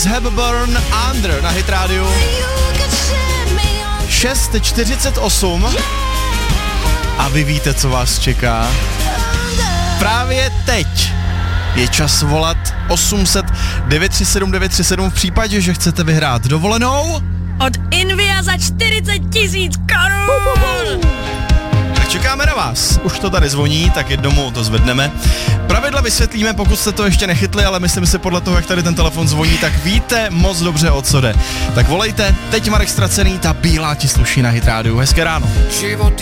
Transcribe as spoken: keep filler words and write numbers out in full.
Chris Hepburn, Under na Hit Radio. šest čtyřicet osm a vy víte, co vás čeká. Právě teď je čas volat osm set devět tři sedm devět tři sedm v případě, že chcete vyhrát dovolenou od Invia za čtyřicet tisíc korun. Tak čekáme na vás. Už to tady zvoní, tak jednomu to zvedneme. Pravidla vysvětlíme, pokud jste to ještě nechytli, ale myslím si podle toho, jak tady ten telefon zvoní, tak víte moc dobře, o co jde. Tak volejte, teď Marek Ztracený, ta bílá ti sluší na Hit Radio. Hezké ráno.